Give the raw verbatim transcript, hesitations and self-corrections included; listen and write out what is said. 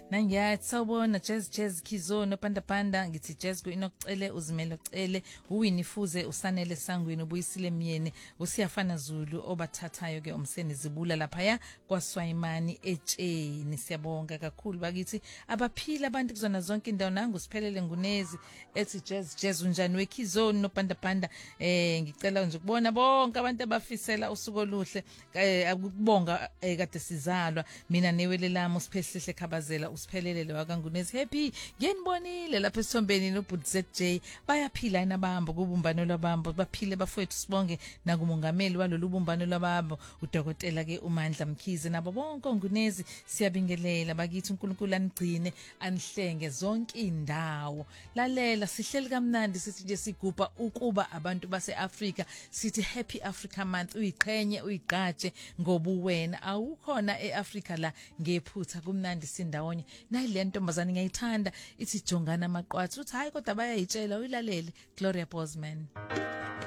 nangiyathi sawubona Jazz Jazz Khizo noPanda Panda ngithi Jazz ku inokucele uzimele ucele uWinnie Fuze usanele sangweni ubuyisile myeni usiyafana Zulu obathathayo ke umseni zibula lapha ya kwaSwayimani etsheni siyabonga kakhulu bakithi abaphila abantu kuzona zonke indawo nangu siphelele ngunezi ethi Jazz Jazz unjani weKhizo noPanda Panda eh ngicela nje ukubona bonke abantu abafisela usuku oluhle akubonga kade sizalwa mina newele lami usiphehle khabazela usiphelele lo akangunezi happy ngenibonile lapha esombeni noBudZ J bayaphila inabambo kubumbano lwabambo baphile bafowethu sibonge nakumongameli walolu bumbano lwabambo udokotela ke uMandla Mkhize nabo bonke ngunezi siyabingelela bakithi uNkulunkulu anigcine anihlenge zonke indawo lalela sihleli kamnandi sithi nje sigubha ukuba abantu baseAfrika sithi happy Africa month uyiqhenye uyigqatshe ngobuwena awukhona eAfrika la ngephutha kumnandi sindawonye nayile ntombazane ngiyayithanda ithi jongana amaqwathi uthi hayi kodwa bayayitshela uyilalele Gloria Bosman.